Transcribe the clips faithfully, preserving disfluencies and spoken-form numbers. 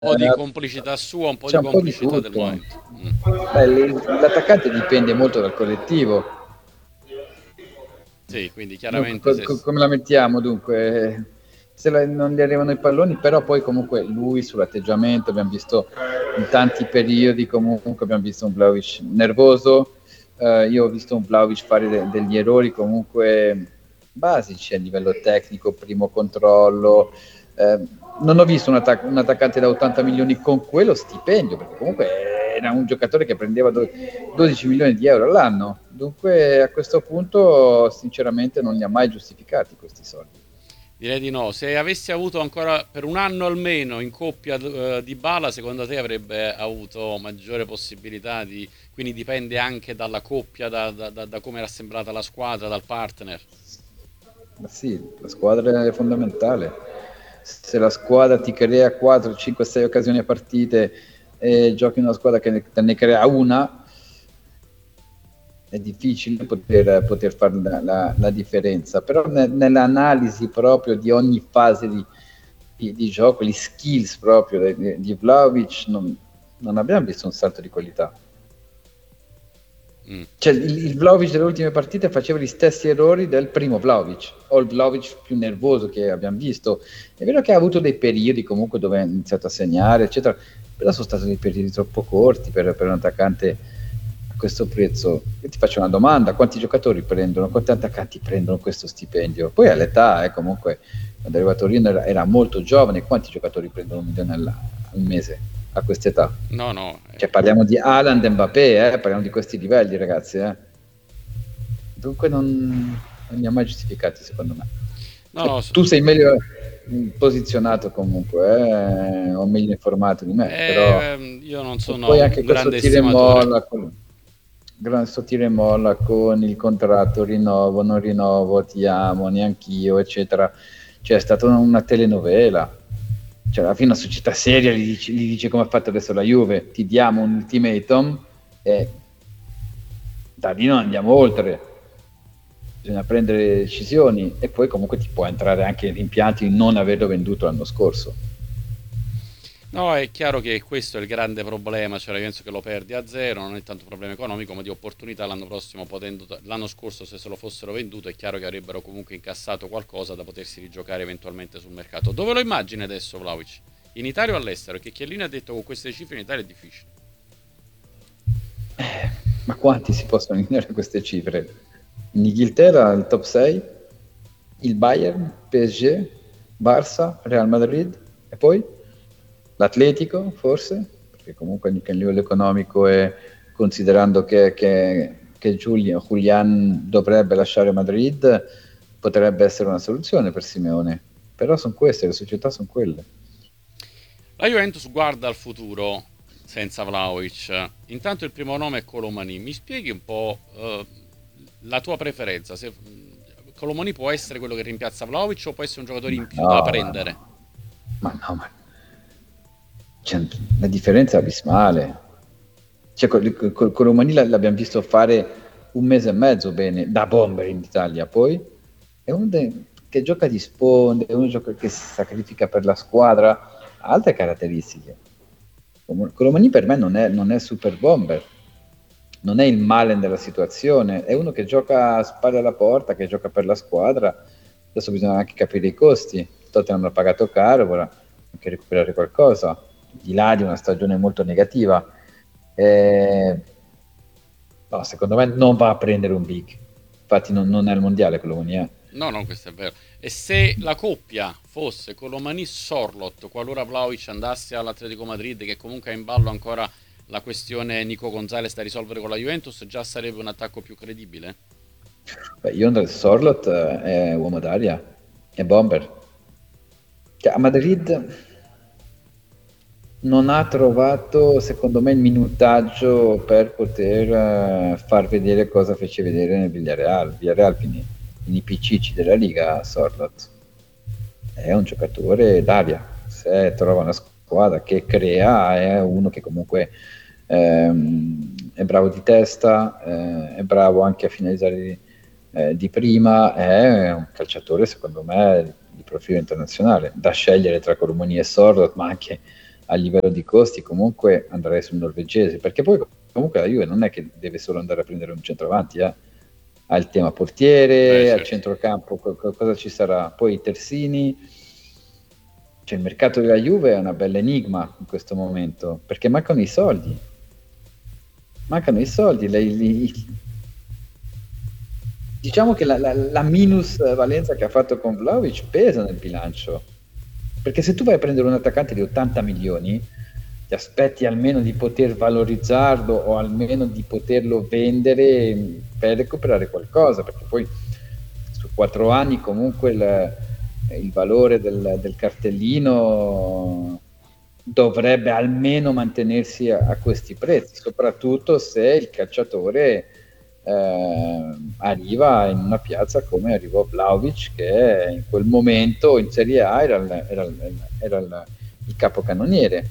po' di Eh, complicità sua, un po' c'è di un po' di complicità del tutto. momento. Mm. Beh, l- l'attaccante dipende molto dal collettivo. Sì, quindi Dunque, chiaramente co- se... co- come la mettiamo? Dunque, se la- non gli arrivano i palloni, però poi comunque lui sull'atteggiamento abbiamo visto in tanti periodi, comunque abbiamo visto un Vlahovic nervoso, eh, io ho visto un Vlahovic fare de- degli errori comunque basici a livello tecnico, primo controllo. Eh, non ho visto un, attac- un attaccante da ottanta milioni con quello stipendio, perché comunque era un giocatore che prendeva do- dodici milioni di euro all'anno. Dunque a questo punto sinceramente non li ha mai giustificati questi soldi. Direi di no. Se avessi avuto ancora per un anno almeno in coppia eh, di Bala, secondo te avrebbe avuto maggiore possibilità di... Quindi dipende anche dalla coppia, da, da, da, da come era assemblata la squadra, dal partner. Ma sì, la squadra è fondamentale. Se la squadra ti crea quattro, cinque, sei occasioni a partite e giochi in una squadra che ne, te ne crea una, è difficile poter, poter fare la, la, la differenza. Però ne, nell'analisi proprio di ogni fase di, di, di gioco, gli skills proprio di, di Vlahovic, non, non abbiamo visto un salto di qualità. Mm. Cioè, il, il Vlahovic delle ultime partite faceva gli stessi errori del primo Vlahovic, o il Vlahovic più nervoso che abbiamo visto. È vero che ha avuto dei periodi comunque dove ha iniziato a segnare, eccetera, però sono stati dei periodi troppo corti per, per un attaccante a questo prezzo. Io ti faccio una domanda: quanti giocatori prendono, quanti attaccanti prendono questo stipendio? Poi all'età, eh, comunque, quando è arrivato Torino era, era molto giovane, quanti giocatori prendono un milione al, al mese a quest'età? No, no. Cioè, Eh. parliamo di Haaland e Mbappé, eh? Parliamo di questi livelli, ragazzi. Eh? Dunque non, non li ha mai giustificati, secondo me. No, E no. so- tu sei meglio posizionato comunque, eh? O meglio informato di me, però eh, io non e sono poi un anche questo grande tira e estimatore. molla, con, questo tira e molla con il contratto, rinnovo, non rinnovo, ti amo, neanch'io, eccetera. Cioè, è stata una, una telenovela. Cioè, alla fine una società seria gli dice, gli dice come ha fatto adesso la Juve, ti diamo un ultimatum e da lì non andiamo oltre. Bisogna prendere decisioni e poi comunque ti può entrare anche in rimpianti di non averlo venduto l'anno scorso. No, è chiaro che questo è il grande problema, cioè penso che lo perdi a zero, non è tanto un problema economico, ma di opportunità l'anno prossimo, potendo, l'anno scorso se se lo fossero venduto è chiaro che avrebbero comunque incassato qualcosa da potersi rigiocare eventualmente sul mercato. Dove lo immagini adesso Vlahovic? In Italia o all'estero? Che Chiellini ha detto che con queste cifre in Italia è difficile. Eh, ma quanti si possono allineare queste cifre? In Inghilterra il top sei, il Bayern, P S G, Barça, Real Madrid e poi l'Atletico forse, perché comunque anche a livello economico e considerando che, che, che Giulian, Julian dovrebbe lasciare Madrid, potrebbe essere una soluzione per Simeone. Però sono queste, le società sono quelle. La Juventus guarda al futuro senza Vlahovic. Intanto il primo nome è Colomani. Mi spieghi un po' eh, la tua preferenza? Se Colomani può essere quello che rimpiazza Vlahovic o può essere un giocatore Ma in più da no, ma prendere? no, ma no, ma cioè, la differenza è abismale. Cioè, con, con, con Romani l'abbiamo visto fare un mese e mezzo bene, da bomber in Italia, poi è uno de- che gioca di sponde, è uno gioca che si sacrifica per la squadra, ha altre caratteristiche. Colomani per me non è, non è super bomber, non è il Malen della situazione, è uno che gioca a spalle alla porta, che gioca per la squadra. Adesso bisogna anche capire i costi. Tottenham l'ha pagato caro, vorrà anche recuperare qualcosa. Di là di una stagione molto negativa. Eh, no, secondo me non va a prendere un big. Infatti non, non è il mondiale Colomani, eh. No, no, questo è vero. E se la coppia fosse Colomani-Sorlot, qualora Vlahovic andasse all'Atletico Madrid, che comunque ha in ballo ancora la questione Nico Gonzalez da risolvere con la Juventus, già sarebbe un attacco più credibile? Beh, Yonder Sorlot eh, è uomo d'aria, è bomber. Cioè, a Madrid non ha trovato, secondo me, il minutaggio per poter eh, far vedere cosa fece vedere nel Villarreal. Villarreal finì i P C C della Liga, Sorlot. È un giocatore d'aria. Se trova una squadra che crea, è uno che comunque ehm, è bravo di testa, eh, è bravo anche a finalizzare di, eh, di prima, è un calciatore, secondo me, di profilo internazionale. Da scegliere tra Colomoni e Sorlot, ma anche a livello di costi comunque andrei sul norvegese, perché poi comunque la Juve non è che deve solo andare a prendere un centravanti, eh. Ha il tema portiere, Beh, al certo. centrocampo co- cosa ci sarà, poi i terzini, cioè il mercato della Juve è una bella enigma in questo momento, perché mancano i soldi, mancano i soldi, le, le, diciamo che la, la, la minus valenza che ha fatto con Vlahovic pesa nel bilancio, perché se tu vai a prendere un attaccante di ottanta milioni ti aspetti almeno di poter valorizzarlo o almeno di poterlo vendere per recuperare qualcosa, perché poi su quattro anni comunque il, il valore del, del cartellino dovrebbe almeno mantenersi a, a questi prezzi, soprattutto se il calciatore eh, arriva in una piazza come arrivò Vlahovic, che in quel momento in Serie A era, il, era, il, era il, il capocannoniere.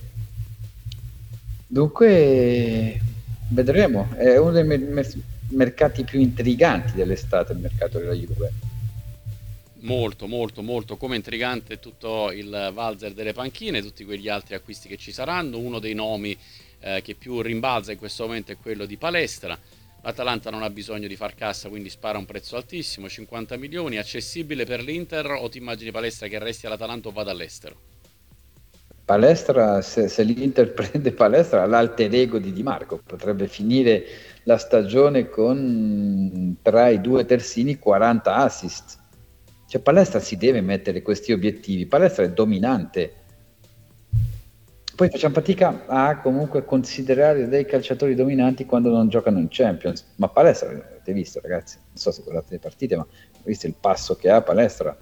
Dunque vedremo, è uno dei mer- mercati più intriganti dell'estate, il mercato della Juve. Molto, molto, molto come intrigante tutto il valzer delle panchine, tutti quegli altri acquisti che ci saranno. Uno dei nomi eh, che più rimbalza in questo momento è quello di Palestra. L'Atalanta non ha bisogno di far cassa, quindi spara un prezzo altissimo, cinquanta milioni, accessibile per l'Inter, o ti immagini Palestra che resti all'Atalanta o vada all'estero? Palestra, se, se l'Inter prende Palestra, l'alter ego di Di Marco potrebbe finire la stagione con tra i due terzini quaranta assist. Cioè Palestra si deve mettere questi obiettivi, Palestra è dominante. Poi facciamo fatica a comunque considerare dei calciatori dominanti quando non giocano in Champions, ma Palestra, avete visto ragazzi, non so se guardate le partite, ma avete visto il passo che ha Palestra?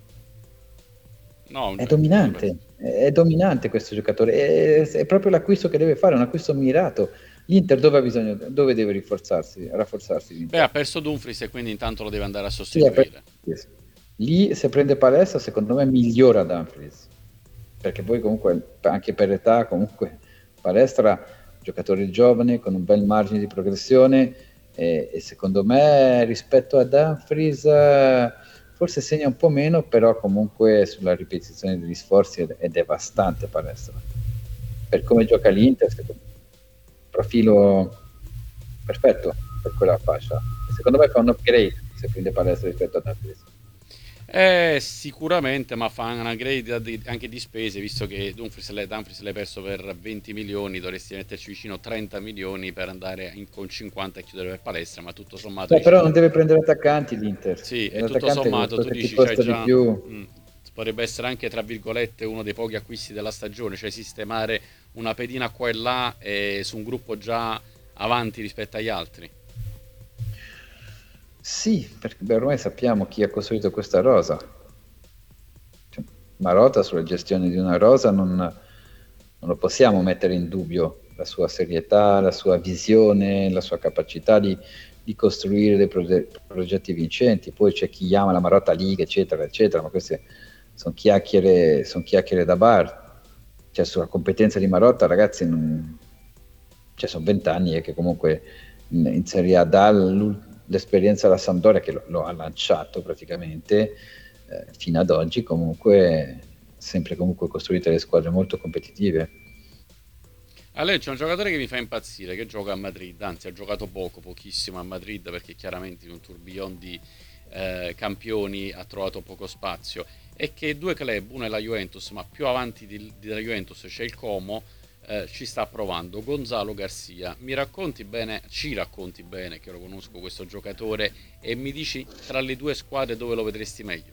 No, È un- dominante, è dominante questo giocatore, è, è proprio l'acquisto che deve fare, un acquisto mirato. L'Inter dove ha bisogno, dove deve rinforzarsi, rafforzarsi beh, ha l'Inter? perso Dumfries e quindi intanto lo deve andare a Sì, ha sostituire. preso- lì se prende Palestra secondo me migliora Dumfries, perché poi comunque anche per età comunque Palestra giocatore giovane con un bel margine di progressione e, e secondo me rispetto a Dumfries eh, forse segna un po' meno, però comunque sulla ripetizione degli sforzi è, è devastante Palestra, per come gioca l'Inter secondo me, profilo perfetto per quella fascia, secondo me fa un upgrade se prende Palestra rispetto a Dumfries. Eh, sicuramente, ma fa una grade di- anche di spese, visto che Dumfries l'hai Dumfries l'hai perso per venti milioni, dovresti metterci vicino trenta milioni per andare in- con cinquanta e chiudere per Palestra, ma tutto sommato Beh, dici, però non deve prendere attaccanti l'Inter, sì, e e tutto l'attaccante sommato tu che ti dici, c'hai costa di già, più. mm, potrebbe essere anche, tra virgolette, uno dei pochi acquisti della stagione, cioè sistemare una pedina qua e là e su un gruppo già avanti rispetto agli altri. Sì, perché beh, ormai sappiamo chi ha costruito questa rosa. Cioè, Marotta sulla gestione di una rosa non, non lo possiamo mettere in dubbio, la sua serietà, la sua visione, la sua capacità di, di costruire dei proge- progetti vincenti. Poi c'è chi chiama la Marotta League, eccetera, eccetera, ma queste sono chiacchiere, son chiacchiere da bar. Cioè, sulla competenza di Marotta, ragazzi, non, cioè, sono vent'anni e che comunque in, in Serie A dà l'esperienza alla Sampdoria che lo, lo ha lanciato praticamente eh, fino ad oggi, comunque sempre comunque costruite le squadre molto competitive. Allora, c'è un giocatore che mi fa impazzire, che gioca a Madrid, anzi ha giocato poco, pochissimo a Madrid perché chiaramente in un tourbillon di eh, campioni ha trovato poco spazio e che due club, uno è la Juventus, ma più avanti di- della Juventus c'è il Como, eh, ci sta provando, Gonzalo Garcia. Mi racconti bene, ci racconti bene, che lo conosco questo giocatore, e mi dici tra le due squadre dove lo vedresti meglio?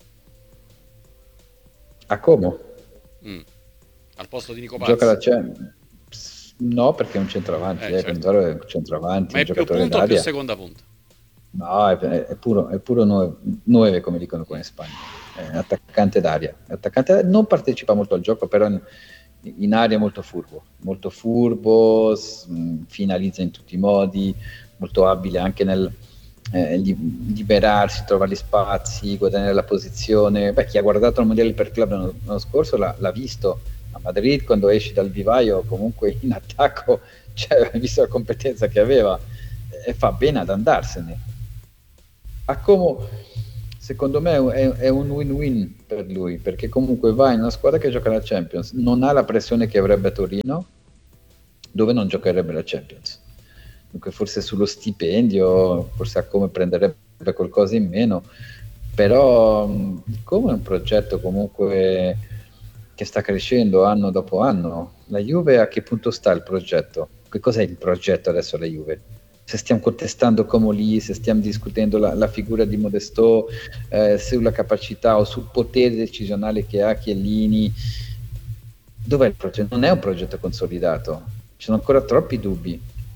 A Como? Mm. Al posto di Nico Gioca la Pazzi? Champions? No, perché è un centravanti, Eh, eh, certo. Gonzalo è un centravanti, Ma un è più giocatore punto o più d'aria. seconda punta? No, è, è puro, è puro nuove, nuove, come dicono qua in Spagna. È attaccante d'aria. Attaccante, non partecipa molto al gioco, però in, in aria è molto furbo. Molto furbo, s- mh, finalizza in tutti i modi, molto abile anche nel eh, li- liberarsi, trovare gli spazi, guadagnare la posizione. Beh, chi ha guardato il Mondiale per Club l'anno, l'anno scorso l'ha, l'ha visto. A Madrid, quando esci dal vivaio, comunque in attacco, cioè, hai visto la competenza che aveva e fa bene ad andarsene. A Como secondo me è, è un win-win per lui, perché comunque va in una squadra che gioca la Champions, non ha la pressione che avrebbe a Torino, dove non giocherebbe la Champions. Dunque forse sullo stipendio, forse a come prenderebbe qualcosa in meno, però come è un progetto comunque che sta crescendo anno dopo anno. La Juve, a che punto sta il progetto? Che cos'è il progetto adesso la Juve? Se stiamo contestando Comolli, se stiamo discutendo la, la figura di Modesto, eh, sulla capacità o sul potere decisionale che ha Chiellini, dov'è il progetto? Non è un progetto consolidato, ci sono ancora troppi dubbi.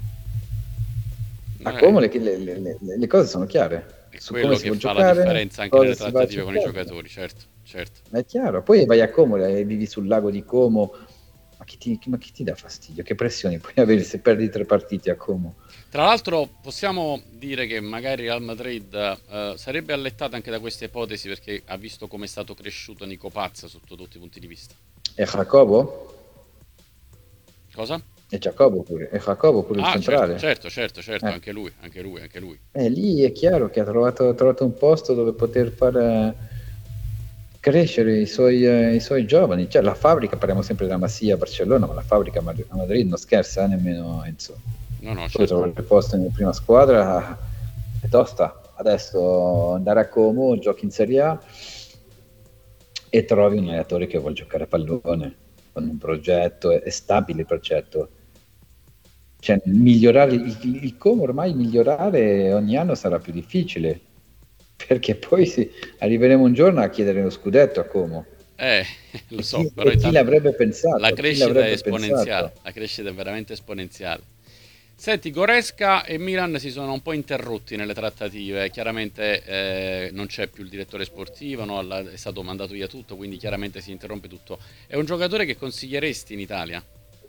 A Como le, le, le, le cose sono chiare. È Su quello come che fa giocare, la differenza anche nelle trattative con i giocatori, certo, certo. È chiaro, poi vai a Como e vivi sul lago di Como, ma chi, ti, ma chi ti dà fastidio? Che pressioni puoi avere se perdi tre partiti a Como? Tra l'altro possiamo dire che magari Real Madrid eh, sarebbe allettata anche da questa ipotesi, perché ha visto come è stato cresciuto Nico Pazza sotto tutti i punti di vista. E Jacobo? Cosa? E Jacobo pure, e Jacobo pure ah, il centrale. Certo, certo, certo, certo eh. anche lui, anche lui, anche lui. E lì è chiaro che ha trovato, ha trovato un posto dove poter fare crescere i suoi, eh, i suoi giovani. Cioè la fabbrica, parliamo sempre della Masia a Barcellona, ma la fabbrica a Madrid non scherza eh, nemmeno Enzo. No, no, poi certo. trovare il posto nella prima squadra è tosta. Adesso andare a Como, giochi in Serie A e trovi un allenatore che vuole giocare a pallone con un progetto, è stabile il progetto. Cioè, migliorare il, il Como ormai migliorare ogni anno sarà più difficile, perché poi sì, arriveremo un giorno a chiedere lo scudetto a Como. Eh, lo so, chi, però chi l'avrebbe pensato? La crescita l'avrebbe è esponenziale, pensato? la crescita è veramente esponenziale. Senti, Goretzka e Milan si sono un po' interrotti nelle trattative, chiaramente eh, non c'è più il direttore sportivo, no? È stato mandato via tutto, quindi chiaramente si interrompe tutto. È un giocatore che consiglieresti in Italia?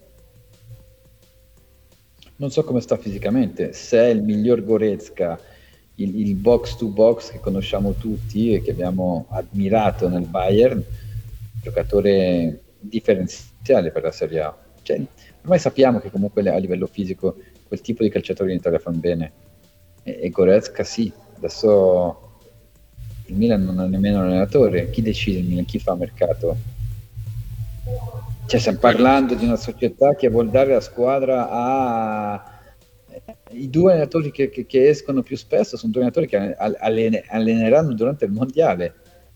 Non so come sta fisicamente, se è il miglior Goretzka, il, il box to box che conosciamo tutti e che abbiamo ammirato nel Bayern, giocatore differenziale per la Serie A. Cioè, ormai sappiamo che comunque a livello fisico quel tipo di calciatori in Italia fanno bene, e, e Goretzka sì. Adesso il Milan non ha nemmeno un allenatore, chi decide il Milan, chi fa mercato? Cioè stiamo parlando di una società che vuol dare la squadra a i due allenatori che, che, che escono più spesso sono due allenatori che allene, alleneranno durante il mondiale.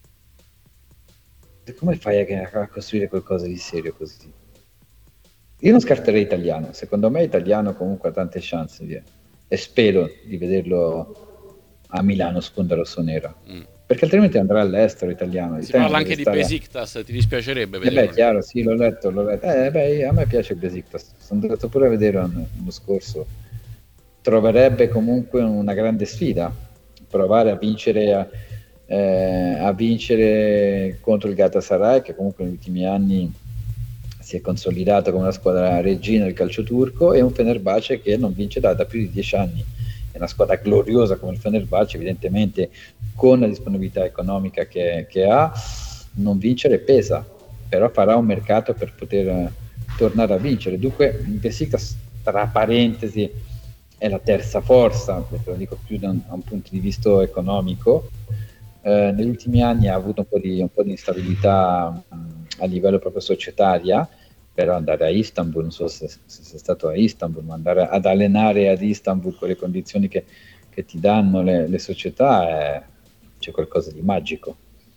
Come fai a, a costruire qualcosa di serio così? Io non scarterei Italiano, secondo me Italiano comunque ha tante chance di, e spero di vederlo a Milano sponda rossonera, mm. perché altrimenti andrà all'estero Italiano. Si Italiano parla anche di stare... Besiktas, ti dispiacerebbe vederlo? Eh beh, chiaro, sì, l'ho letto, l'ho letto. Eh, beh, a me piace il Besiktas, sono andato pure a vedere l'anno scorso. Troverebbe comunque una grande sfida, provare a vincere a, eh, a vincere contro il Galatasaray, che comunque negli ultimi anni si è consolidato come una squadra regina del calcio turco, e un Fenerbahce che non vince da, da più di dieci anni. È una squadra gloriosa come il Fenerbahce, evidentemente con la disponibilità economica che, che ha, non vincere pesa, però farà un mercato per poter tornare a vincere. Dunque il Besiktas, tra parentesi, è la terza forza, perché lo dico più da un, da un punto di vista economico. Eh, negli ultimi anni ha avuto un po' di, un po' di instabilità mh, a livello proprio societaria, però andare a Istanbul, non so se, se sei stato a Istanbul, ma andare ad allenare ad Istanbul con le condizioni che, che ti danno le, le società, è, c'è qualcosa di magico.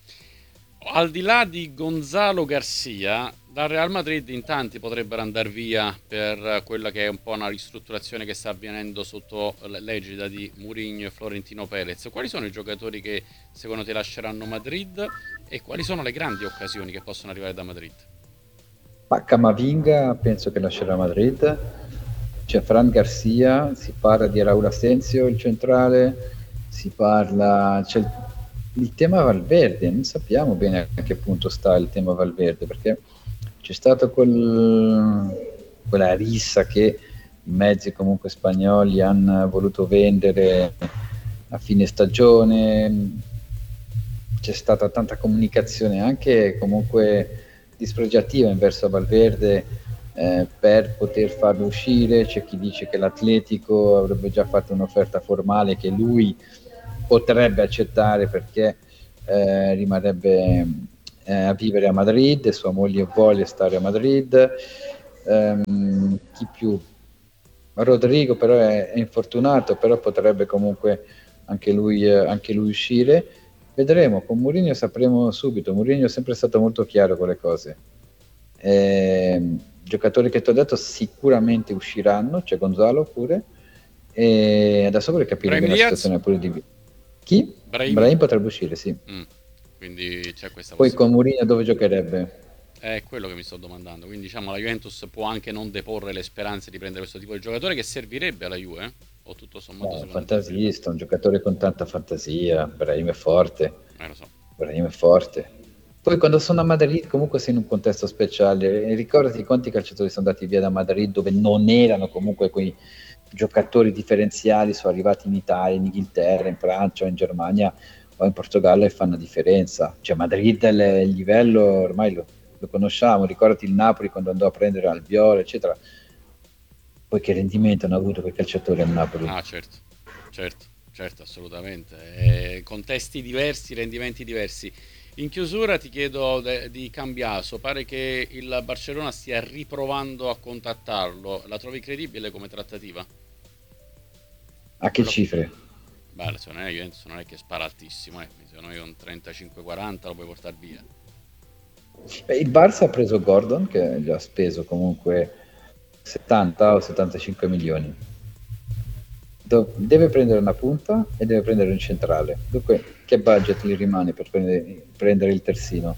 Al di là di Gonzalo Garcia, dal Real Madrid in tanti potrebbero andare via per quella che è un po' una ristrutturazione che sta avvenendo sotto l'egida di Mourinho e Florentino Perez. Quali sono i giocatori che secondo te lasceranno Madrid e quali sono le grandi occasioni che possono arrivare da Madrid? Ma Camavinga penso che lascerà Madrid, c'è Fran Garcia, si parla di Raúl Asensio, il centrale, si parla... C'è il, il tema Valverde, non sappiamo bene a che punto sta il tema Valverde, perché c'è stata quel, quella rissa che i mezzi comunque spagnoli hanno voluto vendere a fine stagione, c'è stata tanta comunicazione anche comunque dispregiativa verso Valverde eh, per poter farlo uscire. C'è chi dice che l'Atletico avrebbe già fatto un'offerta formale che lui potrebbe accettare perché eh, rimarrebbe eh, a vivere a Madrid, sua moglie vuole stare a Madrid. Ehm, chi più? Rodrigo però è, è infortunato, però potrebbe comunque anche lui, eh, anche lui uscire. Vedremo, con Mourinho sapremo subito. Mourinho è sempre stato molto chiaro con le cose. Eh, giocatori che ti ho detto sicuramente usciranno, c'è Gonzalo pure, e adesso vorrei capire Brahim che la Diaz? situazione pure di chi? Brahim? Brahim potrebbe uscire, sì. Mm. Quindi c'è questa Poi possibilità. con Mourinho dove giocherebbe? È quello che mi sto domandando. Quindi diciamo la Juventus può anche non deporre le speranze di prendere questo tipo di giocatore che servirebbe alla Juve? Eh? O tutto sommato No, secondo te? fantasista, un giocatore con tanta fantasia. Brahim è forte. Eh, lo so. Brahim è forte. Poi quando sono a Madrid comunque sei in un contesto speciale. E ricordati quanti calciatori sono andati via da Madrid dove non erano comunque quei giocatori differenziali, sono arrivati in Italia, in Inghilterra, in Francia o in Germania o in Portogallo e fanno la differenza. Cioè Madrid il, il livello ormai lo, lo conosciamo, ricordati il Napoli quando andò a prendere Albiol, eccetera. Poi che rendimento hanno avuto quei calciatori a Napoli? Ah, certo, certo, certo, assolutamente. Eh, contesti diversi, rendimenti diversi. In chiusura ti chiedo de- di Cambiaso, pare che il Barcellona stia riprovando a contattarlo, la trovi credibile come trattativa? A che cifre? Beh, secondo me Juventus non è che spara altissimo, eh. Secondo me con trentacinque quaranta lo puoi portare via. Beh, il Barça ha preso Gordon che gli ha speso comunque settanta o settantacinque milioni. Do- deve prendere una punta e deve prendere un centrale. Dunque, che budget gli rimane per prendere, prendere il terzino?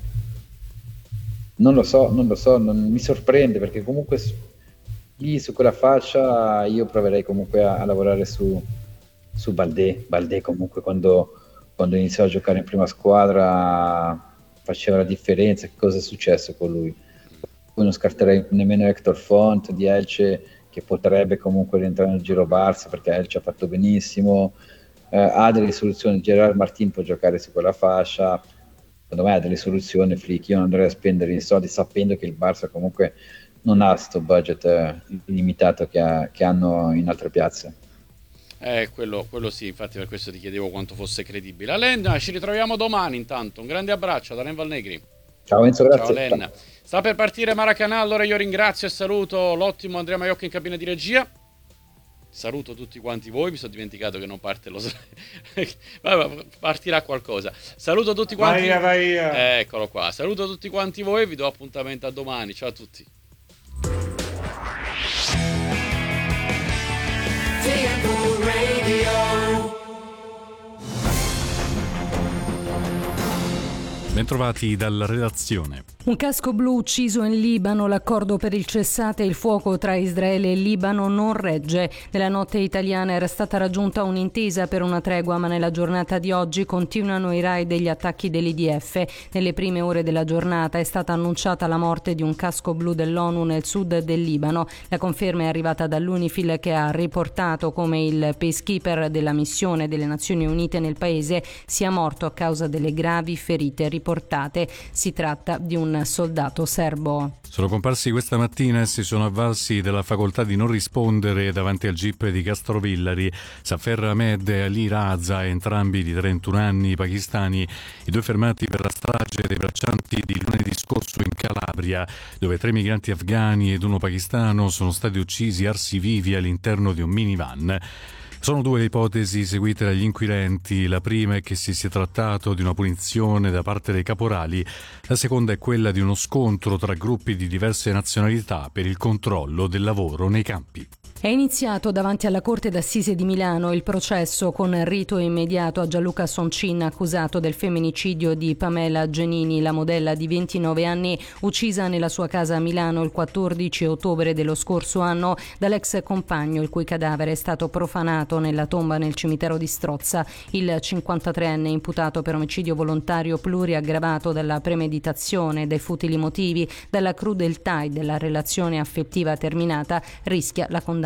Non lo so, non lo so, non mi sorprende perché comunque s- lì su quella fascia io proverei comunque a, a lavorare su, su Baldé. Baldé comunque quando, quando iniziò a giocare in prima squadra faceva la differenza. Che cosa è successo con lui? Poi non scarterei nemmeno Hector Font di Elche che potrebbe comunque rientrare nel giro Barça perché Elche ha fatto benissimo, eh, ha delle soluzioni. Gerard Martin può giocare su quella fascia, secondo me ha delle soluzioni. Flick, io non andrei a spendere i soldi sapendo che il Barça comunque non ha sto budget eh, illimitato che, ha, che hanno in altre piazze. Eh, quello, quello sì, infatti per questo ti chiedevo quanto fosse credibile. Alen, ci ritroviamo domani intanto, un grande abbraccio da Alen Valnegri. Ciao Enzo, grazie. Ciao Len. Sta per partire Maracanã, allora io ringrazio e saluto l'ottimo Andrea Maiocca in cabina di regia. Saluto tutti quanti voi, mi sono dimenticato che non parte lo Vabbè, partirà qualcosa. Saluto tutti quanti. Vai, vai. Eh, eccolo qua. Saluto tutti quanti voi, vi do appuntamento a domani. Ciao a tutti. Bentrovati dalla redazione. Un casco blu ucciso in Libano, l'accordo per il cessate il fuoco tra Israele e Libano non regge. Nella notte italiana era stata raggiunta un'intesa per una tregua, ma nella giornata di oggi continuano i raid degli attacchi dell'I D F. Nelle prime ore della giornata è stata annunciata la morte di un casco blu dell'ONU nel sud del Libano. La conferma è arrivata dall'Unifil che ha riportato come il peacekeeper della missione delle Nazioni Unite nel paese sia morto a causa delle gravi ferite riportate. Si tratta di un soldato serbo. Sono comparsi questa mattina e si sono avvalsi della facoltà di non rispondere davanti al GIP di Castrovillari. Safer Ahmed e Ali Raza, entrambi di trentuno anni, pakistani, i due fermati per la strage dei braccianti di lunedì scorso in Calabria, dove tre migranti afghani ed uno pakistano sono stati uccisi arsi vivi all'interno di un minivan. Sono due le ipotesi seguite dagli inquirenti. La prima è che si sia trattato di una punizione da parte dei caporali, la seconda è quella di uno scontro tra gruppi di diverse nazionalità per il controllo del lavoro nei campi. È iniziato davanti alla Corte d'Assise di Milano il processo con rito immediato a Gianluca Soncin, accusato del femminicidio di Pamela Genini, la modella di ventinove anni uccisa nella sua casa a Milano il quattordici ottobre dello scorso anno dall'ex compagno, il cui cadavere è stato profanato nella tomba nel cimitero di Strozza. Il cinquantatreenne, imputato per omicidio volontario pluriaggravato dalla premeditazione, dai futili motivi, dalla crudeltà e della relazione affettiva terminata, rischia la condanna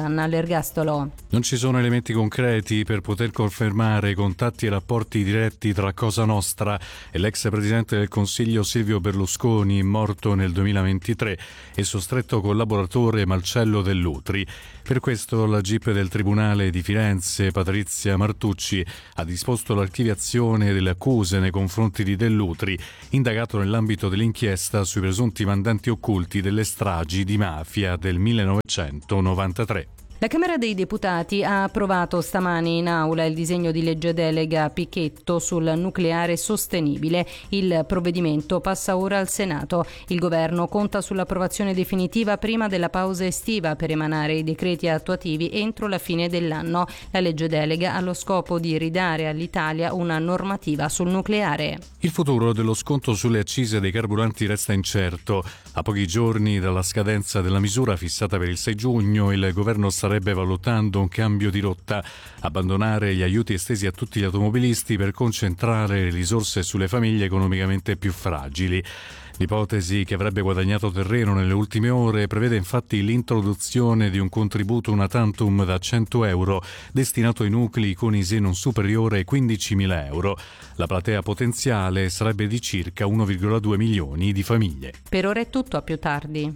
condanna all'ergastolo. Non ci sono elementi concreti per poter confermare i contatti e rapporti diretti tra Cosa Nostra e l'ex presidente del Consiglio Silvio Berlusconi, morto nel duemilaventitré, e il suo stretto collaboratore Marcello Dell'Utri. Per questo la G I P del Tribunale di Firenze, Patrizia Martucci, ha disposto l'archiviazione delle accuse nei confronti di Dell'Utri, indagato nell'ambito dell'inchiesta sui presunti mandanti occulti delle stragi di mafia del millenovecentonovantatré. La Camera dei Deputati ha approvato stamani in aula il disegno di legge delega Pichetto sul nucleare sostenibile. Il provvedimento passa ora al Senato. Il governo conta sull'approvazione definitiva prima della pausa estiva per emanare i decreti attuativi entro la fine dell'anno. La legge delega ha lo scopo di ridare all'Italia una normativa sul nucleare. Il futuro dello sconto sulle accise dei carburanti resta incerto. A pochi giorni dalla scadenza della misura fissata per il sei giugno, il governo sta starebbe valutando un cambio di rotta, abbandonare gli aiuti estesi a tutti gli automobilisti per concentrare le risorse sulle famiglie economicamente più fragili. L'ipotesi, che avrebbe guadagnato terreno nelle ultime ore, prevede infatti l'introduzione di un contributo una tantum da cento euro destinato ai nuclei con I S E E non superiore ai quindicimila euro. La platea potenziale sarebbe di circa uno virgola due milioni di famiglie. Per ora è tutto, a più tardi.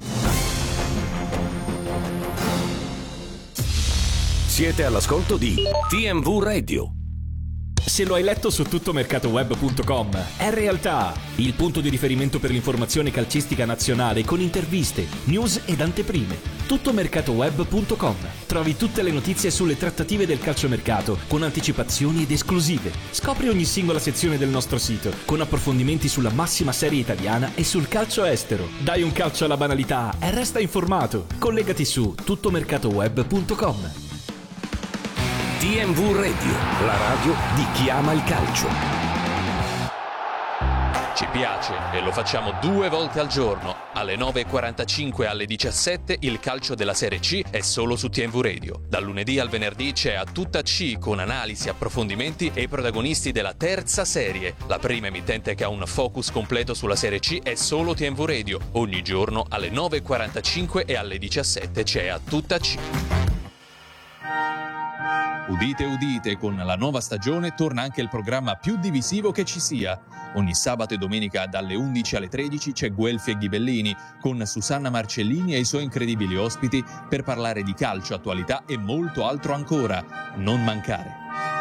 Siete all'ascolto di T M V Radio. Se lo hai letto su tuttomercatoweb punto com, è realtà. Il punto di riferimento per l'informazione calcistica nazionale con interviste, news ed anteprime. tuttomercatoweb punto com. Trovi tutte le notizie sulle trattative del calciomercato con anticipazioni ed esclusive. Scopri ogni singola sezione del nostro sito con approfondimenti sulla massima serie italiana e sul calcio estero. Dai un calcio alla banalità e resta informato. Collegati su tuttomercatoweb punto com. T M V Radio, la radio di chi ama il calcio. Ci piace e lo facciamo due volte al giorno. Alle nove e quarantacinque e alle diciassette il calcio della Serie C è solo su T M V Radio. Dal lunedì al venerdì c'è A Tutta C con analisi, approfondimenti e i protagonisti della terza serie. La prima emittente che ha un focus completo sulla Serie C è solo T M V Radio. Ogni giorno alle nove e quarantacinque e alle diciassette c'è A Tutta C. Udite, udite, con la nuova stagione torna anche il programma più divisivo che ci sia. Ogni sabato e domenica dalle undici alle tredici c'è Guelfi e Ghibellini con Susanna Marcellini e i suoi incredibili ospiti per parlare di calcio, attualità e molto altro ancora. Non mancare.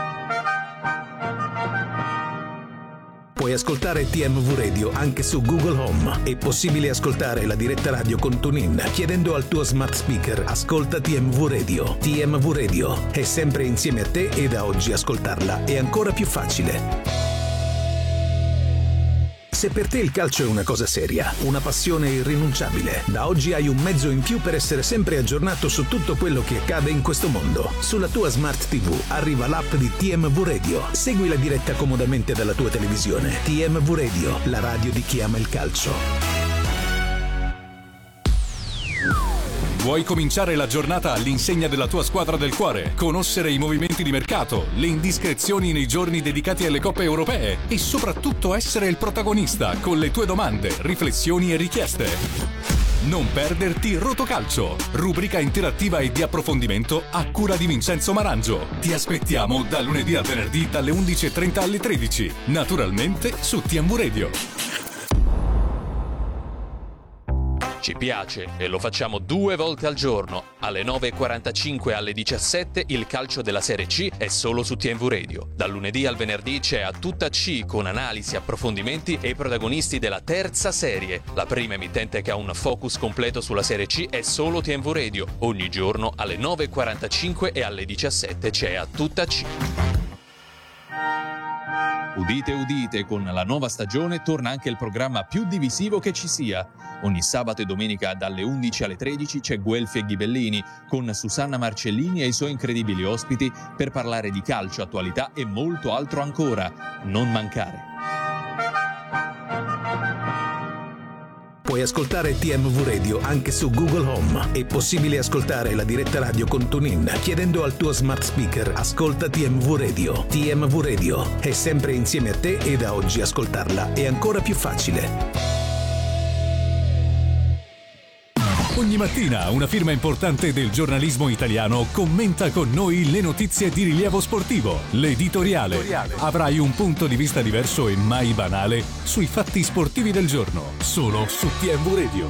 Puoi ascoltare T M V Radio anche su Google Home. È possibile ascoltare la diretta radio con TuneIn chiedendo al tuo smart speaker "Ascolta T M V Radio". T M V Radio è sempre insieme a te e da oggi ascoltarla è ancora più facile. Se per te il calcio è una cosa seria, una passione irrinunciabile, da oggi hai un mezzo in più per essere sempre aggiornato su tutto quello che accade in questo mondo. Sulla tua Smart T V arriva l'app di T M V Radio. Segui la diretta comodamente dalla tua televisione. T M V Radio, la radio di chi ama il calcio. Vuoi cominciare la giornata all'insegna della tua squadra del cuore? Conoscere i movimenti di mercato, le indiscrezioni nei giorni dedicati alle coppe europee e soprattutto essere il protagonista con le tue domande, riflessioni e richieste? Non perderti Rotocalcio, rubrica interattiva e di approfondimento a cura di Vincenzo Marangio. Ti aspettiamo da lunedì al venerdì dalle undici e trenta alle tredici, naturalmente su T M V Radio. Ci piace e lo facciamo due volte al giorno. Alle nove e quarantacinque e alle diciassette il calcio della Serie C è solo su T M V Radio. Dal lunedì al venerdì c'è A Tutta C con analisi, approfondimenti e i protagonisti della terza serie. La prima emittente che ha un focus completo sulla Serie C è solo T M V Radio. Ogni giorno alle nove e quarantacinque e alle diciassette c'è A Tutta C. Udite, udite, con la nuova stagione torna anche il programma più divisivo che ci sia. Ogni sabato e domenica dalle undici alle tredici c'è Guelfi e Ghibellini con Susanna Marcellini e i suoi incredibili ospiti per parlare di calcio, attualità e molto altro ancora. Non mancare. Puoi ascoltare T M V Radio anche su Google Home. È possibile ascoltare la diretta radio con TuneIn chiedendo al tuo smart speaker "Ascolta T M V Radio". T M V Radio è sempre insieme a te e da oggi ascoltarla è ancora più facile. Ogni mattina una firma importante del giornalismo italiano commenta con noi le notizie di rilievo sportivo. L'editoriale. Avrai un punto di vista diverso e mai banale sui fatti sportivi del giorno, solo su T M V Radio.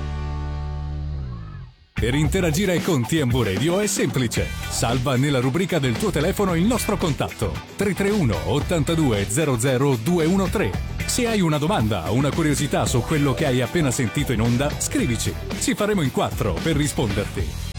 Per interagire con T M V Radio è semplice. Salva nella rubrica del tuo telefono il nostro contatto tre tre uno ottantadue zero zero due uno tre. Se hai una domanda o una curiosità su quello che hai appena sentito in onda, scrivici. Ci faremo in quattro per risponderti.